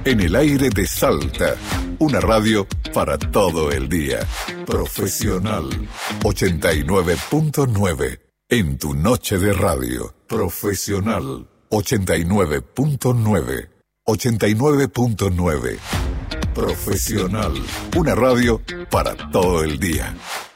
En el aire de Salta, una radio para todo el día. Profesional 89.9. En tu noche de radio. Profesional 89.9. 89.9. Profesional, una radio para todo el día.